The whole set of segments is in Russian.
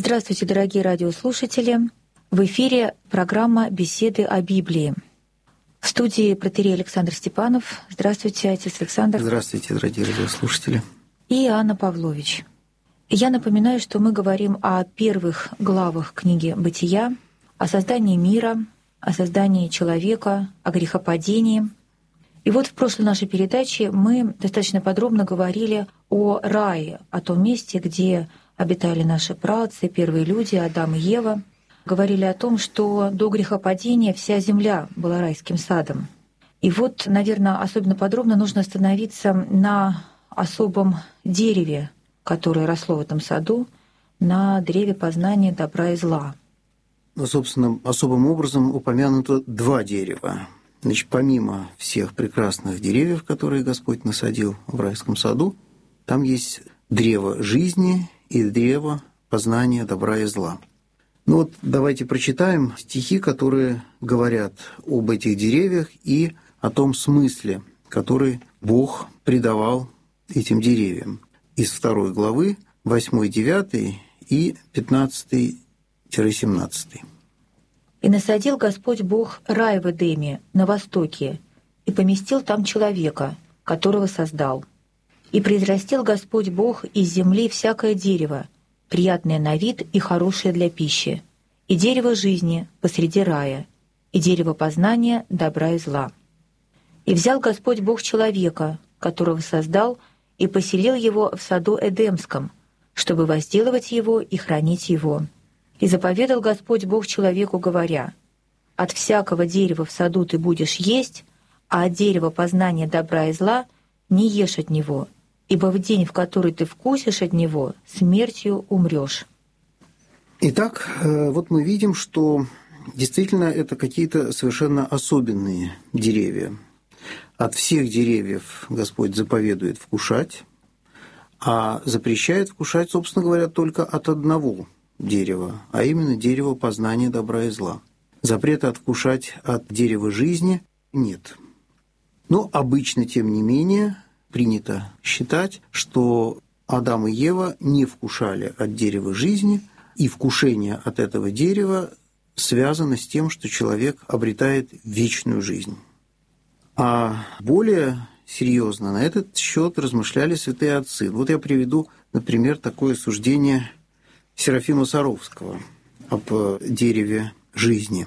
Здравствуйте, дорогие радиослушатели! В эфире программа «Беседы о Библии». В студии протоиерей Александр Степанов. Здравствуйте, отец Александр. Здравствуйте, дорогие радиослушатели. И Анна Павлович. Я напоминаю, что мы говорим о первых главах книги «Бытия», о создании мира, о создании человека, о грехопадении. И вот в прошлой нашей передаче мы достаточно подробно говорили о рае, о том месте, где обитали наши праотцы, первые люди, Адам и Ева. Говорили о том, что до грехопадения вся земля была райским садом. И вот, наверное, особенно подробно нужно остановиться на особом дереве, которое росло в этом саду, на древе познания добра и зла. Ну, собственно, особым образом упомянуто два дерева. Значит, помимо всех прекрасных деревьев, которые Господь насадил в райском саду, там есть древо жизни и древо познания добра и зла. Ну вот давайте прочитаем стихи, которые говорят об этих деревьях и о том смысле, который Бог придавал этим деревьям. Из 2 главы, 8-9 и 15-17. «И насадил Господь Бог рай в Эдеме на востоке, и поместил там человека, которого создал. И произрастил Господь Бог из земли всякое дерево, приятное на вид и хорошее для пищи, и дерево жизни посреди рая, и дерево познания добра и зла. И взял Господь Бог человека, которого создал, и поселил его в саду Эдемском, чтобы возделывать его и хранить его. И заповедал Господь Бог человеку, говоря: «От всякого дерева в саду ты будешь есть, а от дерева познания добра и зла не ешь от него, ибо в день, в который ты вкусишь от него, смертью умрешь». Итак, вот мы видим, что действительно это какие-то совершенно особенные деревья. От всех деревьев Господь заповедует вкушать, а запрещает вкушать, собственно говоря, только от одного дерева, а именно дерева познания добра и зла. Запрета откушать от дерева жизни нет. Но обычно, тем не менее, принято считать, что Адам и Ева не вкушали от дерева жизни, и вкушение от этого дерева связано с тем, что человек обретает вечную жизнь. А более серьезно на этот счет размышляли святые отцы. Вот я приведу, например, такое суждение Серафима Саровского об дереве жизни.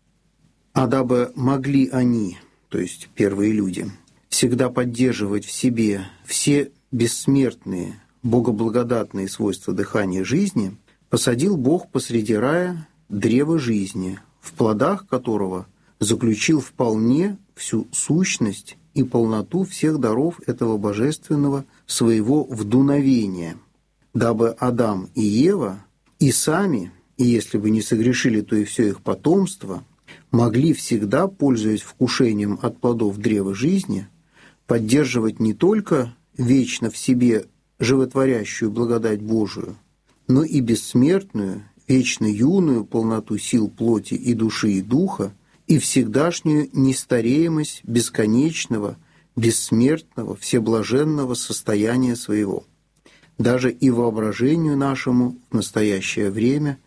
«А дабы могли они, то есть первые люди, всегда поддерживать в себе все бессмертные, богоблагодатные свойства дыхания жизни, посадил Бог посреди рая древо жизни, в плодах которого заключил вполне всю сущность и полноту всех даров этого божественного своего вдуновения, дабы Адам и Ева и сами, и если бы не согрешили, то и все их потомство, могли всегда, пользуясь вкушением от плодов древа жизни, поддерживать не только вечно в себе животворящую благодать Божию, но и бессмертную, вечно юную полноту сил плоти и души и духа, и всегдашнюю нестареемость бесконечного, бессмертного, всеблаженного состояния своего, даже и воображению нашему в настоящее время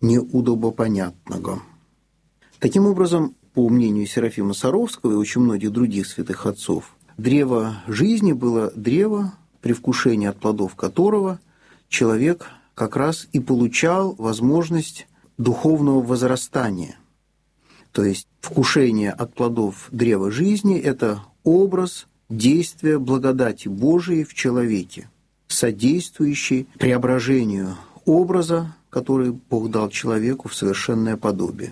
неудобопонятного». Таким образом, по мнению Серафима Саровского и очень многих других святых отцов, древо жизни было древо, при вкушении от плодов которого человек как раз и получал возможность духовного возрастания. То есть вкушение от плодов древа жизни – это образ действия благодати Божией в человеке, содействующий преображению образа, который Бог дал человеку в совершенное подобие.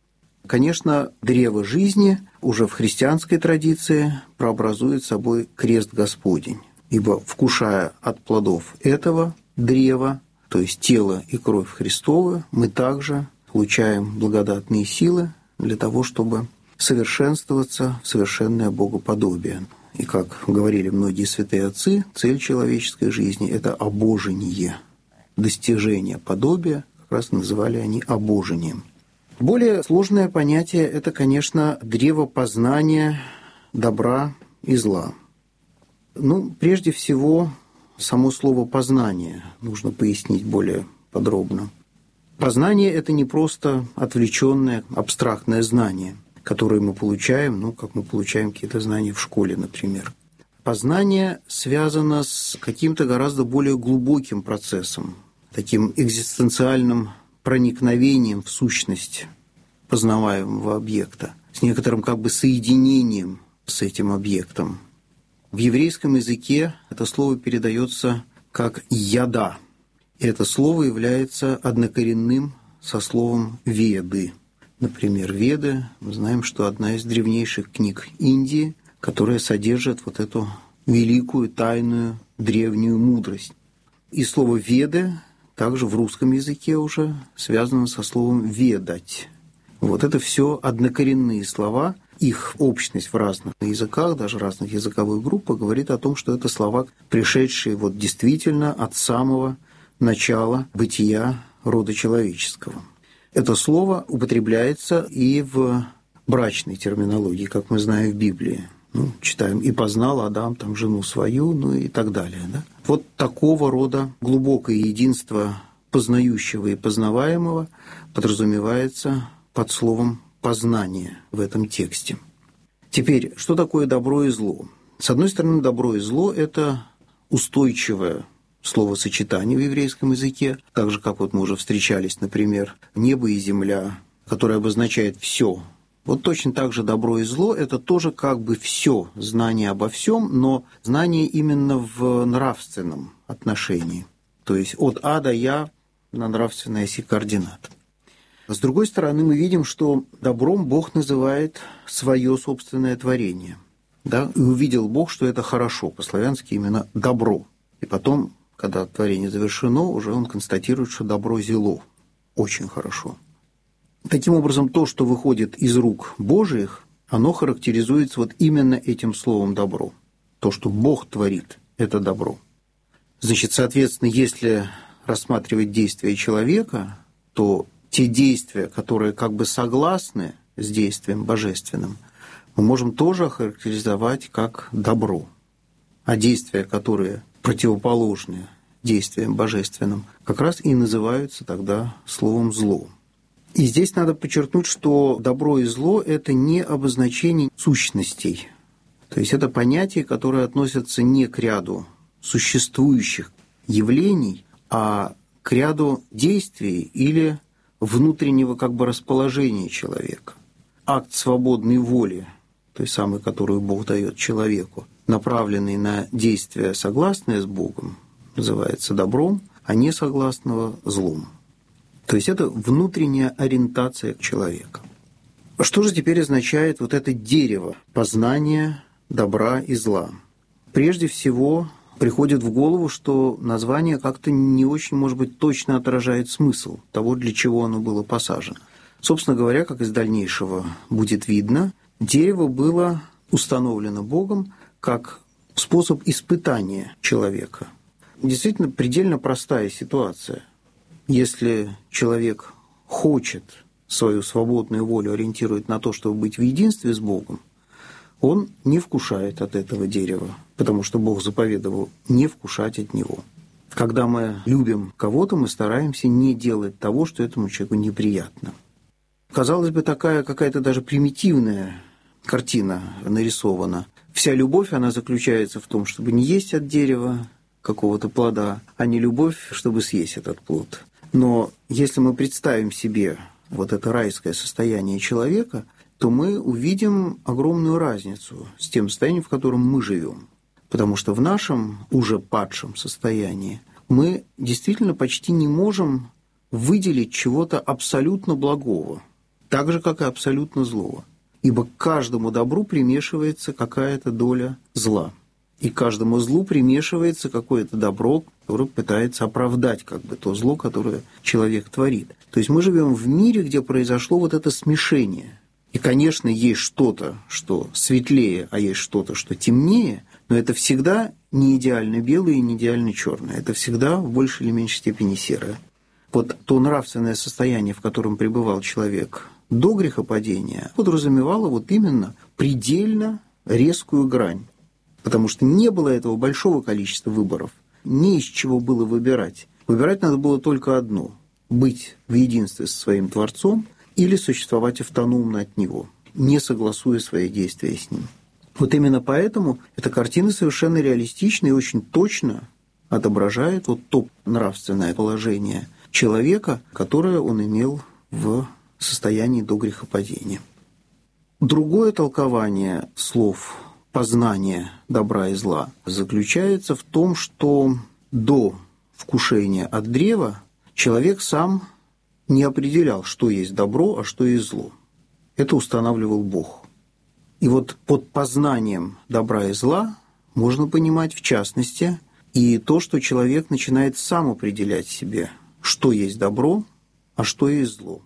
Конечно, древо жизни уже в христианской традиции прообразует собой крест Господень, ибо, вкушая от плодов этого древа, то есть тело и кровь Христова, мы также получаем благодатные силы для того, чтобы совершенствоваться в совершенное богоподобие. И, как говорили многие святые отцы, цель человеческой жизни – это обожение, достижение подобия, как раз называли они обожением. Более сложное понятие – это, конечно, древо познания добра и зла. Прежде всего, само слово «познание» нужно пояснить более подробно. Познание – это не просто отвлеченное, абстрактное знание, которое мы получаем, как мы получаем какие-то знания в школе, например. Познание связано с каким-то гораздо более глубоким процессом, таким экзистенциальным проникновением в сущность познаваемого объекта, с некоторым соединением с этим объектом. В еврейском языке это слово передается как «яда». И это слово является однокоренным со словом «веды». Например, «Веды» мы знаем, что одна из древнейших книг Индии, которая содержит вот эту великую, тайную, древнюю мудрость. И слово «веды» также в русском языке уже связано со словом «ведать». Вот это все однокоренные слова. Их общность в разных языках, даже разных языковых группах, говорит о том, что это слова, пришедшие действительно от самого начала бытия рода человеческого. Это слово употребляется и в брачной терминологии, как мы знаем в Библии. Читаем «И познал Адам жену свою», и так далее. Да? Вот такого рода глубокое единство познающего и познаваемого подразумевается под словом «познание» в этом тексте. Теперь, что такое добро и зло? С одной стороны, добро и зло – это устойчивое словосочетание в еврейском языке, так же, как мы уже встречались, например, небо и земля, которое обозначает все. Вот точно так же добро и зло – это тоже все знание обо всем, но знание именно в нравственном отношении. То есть от А до Я на нравственной оси координат. С другой стороны, мы видим, что добром Бог называет свое собственное творение. Да? И увидел Бог, что это хорошо, по-славянски именно добро. И потом, когда творение завершено, уже он констатирует, что добро зело. Очень хорошо. Таким образом, то, что выходит из рук Божиих, оно характеризуется именно этим словом «добро». То, что Бог творит, это добро. Значит, соответственно, если рассматривать действия человека, то те действия, которые согласны с действием божественным, мы можем тоже охарактеризовать как добро. А действия, которые противоположны действиям божественным, как раз и называются тогда словом «зло». И здесь надо подчеркнуть, что добро и зло – это не обозначение сущностей. То есть это понятия, которые относятся не к ряду существующих явлений, а к ряду действий или внутреннего расположения человека. Акт свободной воли, той самой, которую Бог дает человеку, направленный на действия, согласные с Богом, называется добром, а не согласного – злом. То есть это внутренняя ориентация человека. Что же теперь означает это дерево познания добра и зла? Прежде всего, приходит в голову, что название не очень, может быть, точно отражает смысл того, для чего оно было посажено. Собственно говоря, как из дальнейшего будет видно, дерево было установлено Богом как способ испытания человека. Действительно, предельно простая ситуация. Если человек хочет свою свободную волю ориентировать на то, чтобы быть в единстве с Богом, он не вкушает от этого дерева, потому что Бог заповедовал не вкушать от него. Когда мы любим кого-то, мы стараемся не делать того, что этому человеку неприятно. Казалось бы, такая какая-то даже примитивная картина нарисована. Вся любовь, она заключается в том, чтобы не есть от дерева какого-то плода, а не любовь, чтобы съесть этот плод. Но если мы представим себе это райское состояние человека, то мы увидим огромную разницу с тем состоянием, в котором мы живем. Потому что в нашем уже падшем состоянии мы действительно почти не можем выделить чего-то абсолютно благого, так же, как и абсолютно злого. Ибо к каждому добру примешивается какая-то доля зла. И к каждому злу примешивается какое-то добро, которое пытается оправдать то зло, которое человек творит. То есть мы живем в мире, где произошло это смешение. И, конечно, есть что-то, что светлее, а есть что-то, что темнее, но это всегда не идеально белое и не идеально черное. Это всегда в большей или меньшей степени серое. То нравственное состояние, в котором пребывал человек до грехопадения, подразумевало именно предельно резкую грань. Потому что не было этого большого количества выборов, не из чего было выбирать. Выбирать надо было только одно. быть в единстве со своим Творцом или существовать автономно от Него, не согласуя свои действия с Ним. Вот именно поэтому эта картина совершенно реалистична и очень точно отображает вот то нравственное положение человека, которое он имел в состоянии до грехопадения. Другое толкование слов «познание добра и зла» заключается в том, что до вкушения от древа человек сам не определял, что есть добро, а что есть зло. Это устанавливал Бог. И вот под познанием добра и зла можно понимать, в частности, и то, что человек начинает сам определять себе, что есть добро, а что есть зло.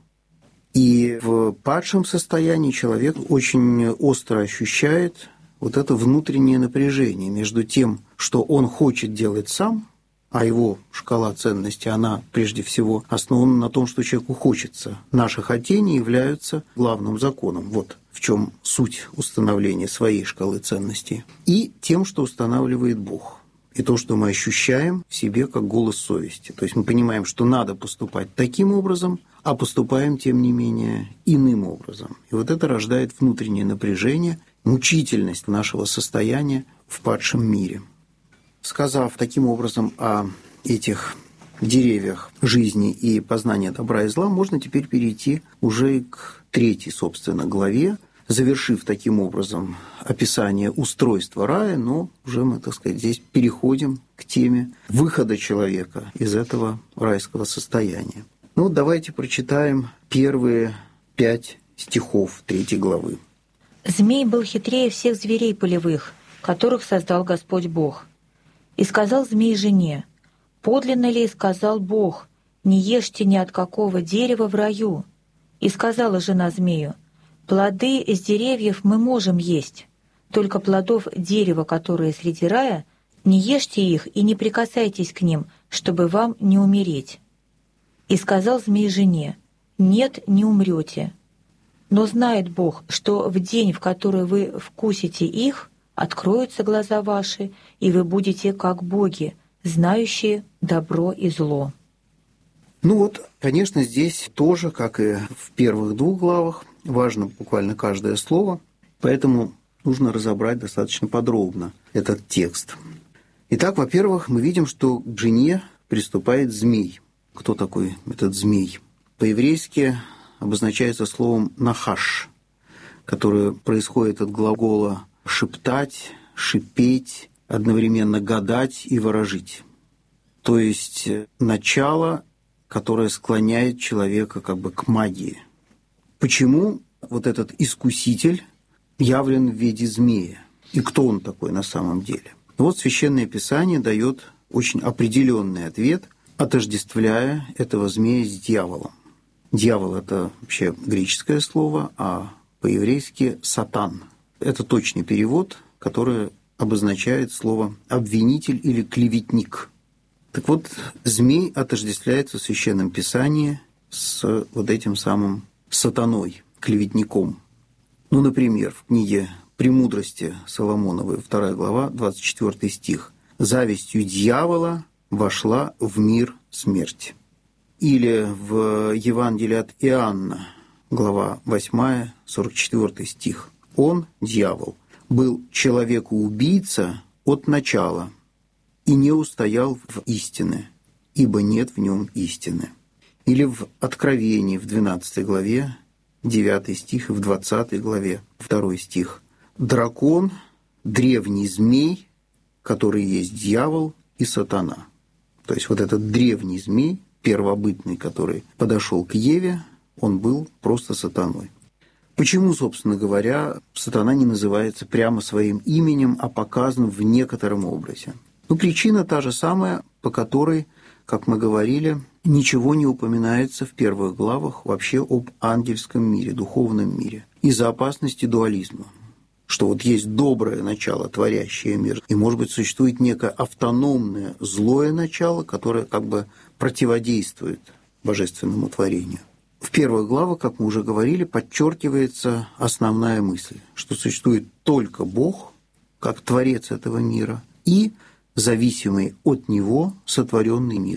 И в падшем состоянии человек очень остро ощущает вот это внутреннее напряжение между тем, что он хочет делать сам, а его шкала ценностей, она прежде всего основана на том, что человеку хочется. Наши хотения являются главным законом. Вот в чем суть установления своей шкалы ценностей. И тем, что устанавливает Бог. И то, что мы ощущаем в себе как голос совести. То есть мы понимаем, что надо поступать таким образом, а поступаем, тем не менее, иным образом. И вот это рождает внутреннее напряжение, мучительность нашего состояния в падшем мире. Сказав таким образом о этих деревьях жизни и познания добра и зла, можно теперь перейти уже к 3, собственно, главе, завершив таким образом описание устройства рая, но уже мы, так сказать, здесь переходим к теме выхода человека из этого райского состояния. Ну, давайте прочитаем первые 5 стихов 3 главы. «Змей был хитрее всех зверей полевых, которых создал Господь Бог. И сказал змей жене: подлинно ли сказал Бог, не ешьте ни от какого дерева в раю? И сказала жена змею: плоды из деревьев мы можем есть, только плодов дерева, которые среди рая, не ешьте их и не прикасайтесь к ним, чтобы вам не умереть. И сказал змей жене: нет, не умрете. Но знает Бог, что в день, в который вы вкусите их, откроются глаза ваши, и вы будете как боги, знающие добро и зло». Ну вот, конечно, здесь тоже, как и в первых 2 главах, важно буквально каждое слово, поэтому нужно разобрать достаточно подробно этот текст. Итак, во-первых, мы видим, что к жене приступает змей. Кто такой этот змей? По-еврейски обозначается словом «нахаш», которое происходит от глагола «шептать», «шипеть», одновременно «гадать» и «ворожить». То есть начало, которое склоняет человека как бы к магии. Почему вот этот искуситель явлен в виде змея? И кто он такой на самом деле? Вот Священное Писание дает очень определенный ответ, отождествляя этого змея с дьяволом. Дьявол – это вообще греческое слово, а по-еврейски «сатан». Это точный перевод, который обозначает слово «обвинитель» или «клеветник». Так вот, змей отождествляется в Священном Писании с вот этим самым сатаной, клеветником. Ну, например, в книге «Премудрости Соломоновой», 2 глава, 24 стих: «Завистью дьявола вошла в мир смерть». Или в Евангелии от Иоанна, глава 8, 44 стих: «Он, дьявол, был человекоубийца от начала и не устоял в истине, ибо нет в нем истины». Или в Откровении, в 12 главе, 9 стих, и в 20 главе, 2 стих: «Дракон, древний змей, который есть дьявол и сатана». То есть вот этот древний змей, первобытный, который подошел к Еве, он был просто сатаной. Почему, собственно говоря, сатана не называется прямо своим именем, а показан в некотором образе? Ну, причина та же самая, по которой, как мы говорили, ничего не упоминается в первых главах вообще об ангельском мире, духовном мире, из-за опасности дуализма. Что вот есть доброе начало, творящее мир, и, может быть, существует некое автономное злое начало, которое как бы противодействует божественному творению. В первых главах, как мы уже говорили, подчеркивается основная мысль, что существует только Бог, как творец этого мира, и зависимый от Него сотворенный мир.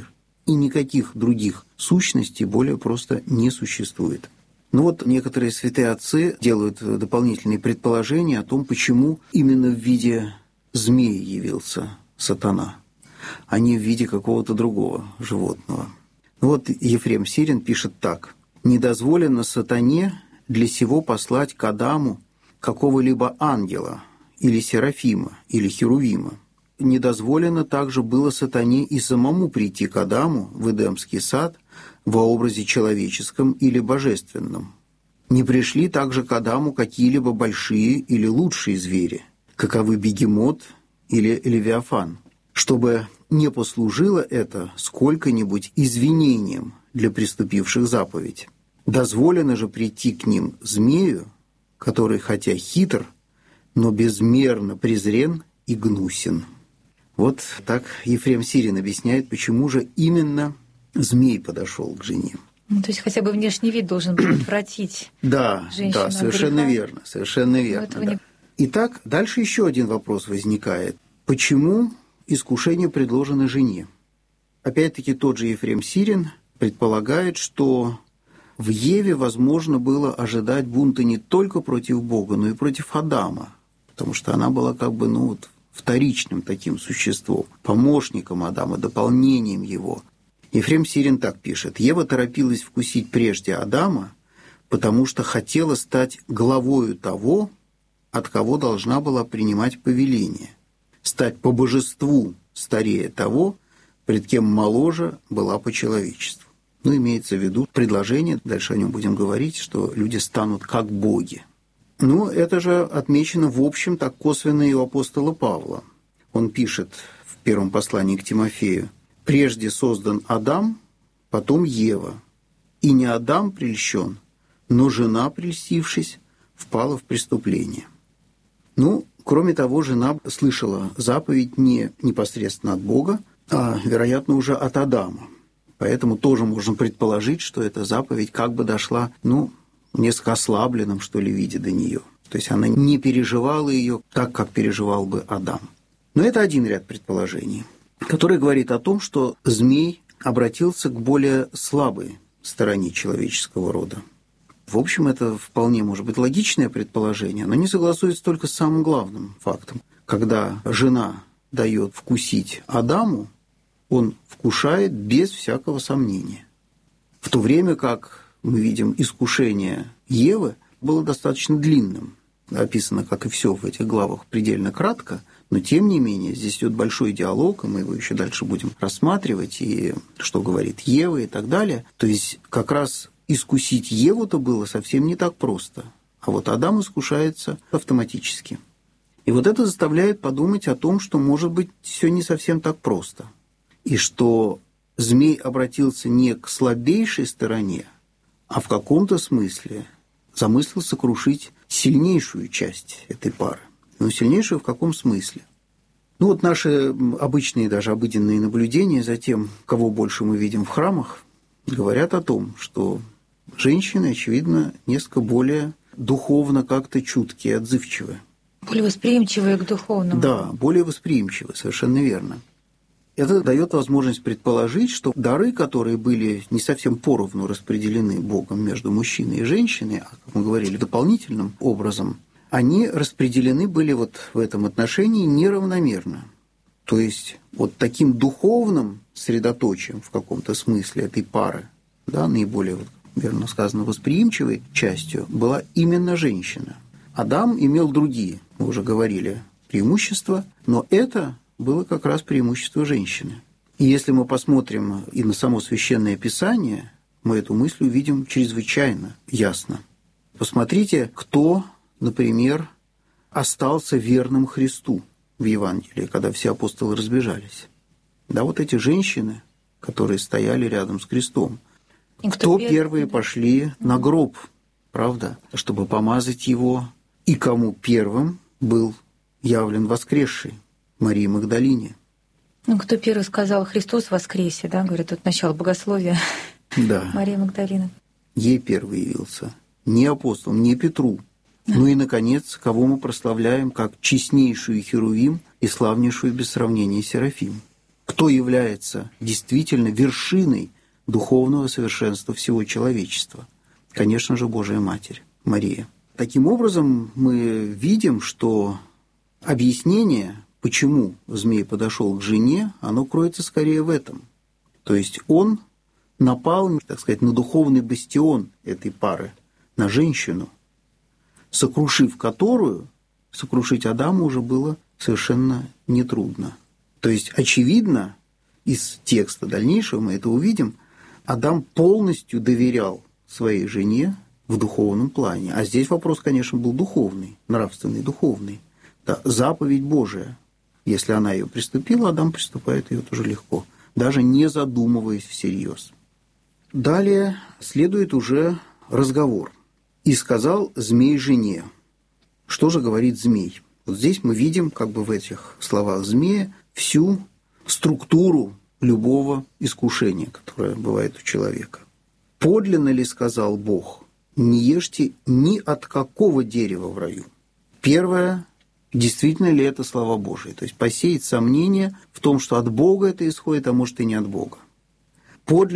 и никаких других сущностей более просто не существует. Но вот некоторые святые отцы делают дополнительные предположения о том, почему именно в виде змеи явился сатана, а не в виде какого-то другого животного. Вот Ефрем Сирин пишет так: «Не дозволено сатане для сего послать к Адаму какого-либо ангела или серафима или херувима. Не дозволено также было сатане и самому прийти к Адаму в Эдемский сад во образе человеческом или божественном. Не пришли также к Адаму какие-либо большие или лучшие звери, каковы бегемот или левиафан, чтобы не послужило это сколько-нибудь извинением для приступивших заповедь. Дозволено же прийти к ним змею, который хотя хитр, но безмерно презрен и гнусен». Вот так Ефрем Сирин объясняет, почему же именно змей подошел к жене. То есть хотя бы внешний вид должен был отвратить женщину. Да, совершенно верно, совершенно верно. Да. Итак, дальше еще один вопрос возникает. Почему искушение предложено жене? Опять-таки тот же Ефрем Сирин предполагает, что в Еве возможно было ожидать бунта не только против Бога, но и против Адама, потому что она была как бы, вторичным таким существом, помощником Адама, дополнением его. Ефрем Сирин так пишет: «Ева торопилась вкусить прежде Адама, потому что хотела стать главою того, от кого должна была принимать повеление, стать по божеству старее того, пред кем моложе была по человечеству». Имеется в виду предложение, дальше о нем будем говорить, что люди станут как боги. Это же отмечено в общем так косвенно и у апостола Павла. Он пишет в первом послании к Тимофею: «Прежде создан Адам, потом Ева. И не Адам прельщен, но жена, прельстившись, впала в преступление». Кроме того, жена слышала заповедь не непосредственно от Бога, а, вероятно, уже от Адама. Поэтому тоже можно предположить, что эта заповедь как бы дошла, несколько ослабленном, что ли, виде до нее. То есть она не переживала ее так, как переживал бы Адам. Но это один ряд предположений, который говорит о том, что змей обратился к более слабой стороне человеческого рода. В общем, это вполне может быть логичное предположение, но не согласуется только с самым главным фактом. Когда жена дает вкусить Адаму, он вкушает без всякого сомнения. В то время как мы видим, искушение Евы было достаточно длинным. Описано, как и все в этих главах, предельно кратко, но тем не менее здесь идет большой диалог, и мы его еще дальше будем рассматривать, и что говорит Ева и так далее. То есть как раз искусить Еву-то было совсем не так просто, а вот Адам искушается автоматически. И вот это заставляет подумать о том, что, может быть, все не совсем так просто, и что змей обратился не к слабейшей стороне, а в каком-то смысле замыслил сокрушить сильнейшую часть этой пары. Но сильнейшую в каком смысле? Наши обычные, даже обыденные наблюдения за тем, кого больше мы видим в храмах, говорят о том, что женщины, очевидно, несколько более духовно как-то чуткие, отзывчивые. Более восприимчивые к духовному. Да, более восприимчивые, совершенно верно. Это дает возможность предположить, что дары, которые были не совсем поровну распределены Богом между мужчиной и женщиной, а, как мы говорили, дополнительным образом, они распределены были вот в этом отношении неравномерно. То есть вот таким духовным средоточием в каком-то смысле этой пары, наиболее, верно сказано, восприимчивой частью была именно женщина. Адам имел другие, мы уже говорили, преимущества, но это было как раз преимущество женщины. И если мы посмотрим и на само Священное Писание, мы эту мысль увидим чрезвычайно ясно. Посмотрите, кто, например, остался верным Христу в Евангелии, когда все апостолы разбежались. Вот эти женщины, которые стояли рядом с крестом. Кто первые пошли на гроб, правда, чтобы помазать его, и кому первым был явлен воскресший? Марии Магдалине. Кто первый сказал: «Христос воскресе», говорит, тут начало богословия. Да. Мария Магдалина. Ей первый явился. Не апостолам, не Петру. И, наконец, кого мы прославляем как честнейшую Херувим и славнейшую без сравнения Серафим. кто является действительно вершиной духовного совершенства всего человечества. Конечно же, Божия Матерь, Мария. Таким образом, мы видим, что объяснение, почему змей подошел к жене, оно кроется скорее в этом. То есть он напал, так сказать, на духовный бастион этой пары, на женщину, сокрушив которую, сокрушить Адама уже было совершенно нетрудно. То есть, очевидно, из текста дальнейшего мы это увидим, Адам полностью доверял своей жене в духовном плане. А здесь вопрос, конечно, был духовный, нравственный, духовный. Да, заповедь Божия. Если она ее приступила, Адам приступает ее тоже легко, даже не задумываясь всерьез. Далее следует уже разговор. «И сказал змей жене». Что же говорит змей? Вот здесь мы видим, как бы в этих словах змея, всю структуру любого искушения, которое бывает у человека. «Подлинно ли, сказал Бог, не ешьте ни от какого дерева в раю?» Первое, действительно ли это слова Божии? То есть посеять сомнение в том, что от Бога это исходит, а может и не от Бога. Подлинно